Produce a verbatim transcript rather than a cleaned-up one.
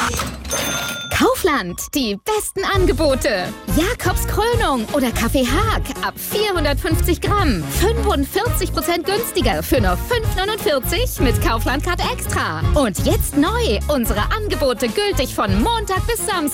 Kaufland, die besten Angebote. Jakobs Krönung oder Kaffee Haag ab vierhundertfünfzig Gramm. fünfundvierzig Prozent günstiger für nur fünf neunundvierzig mit Kaufland Card Extra. Und jetzt neu, unsere Angebote gültig von Montag bis Samstag.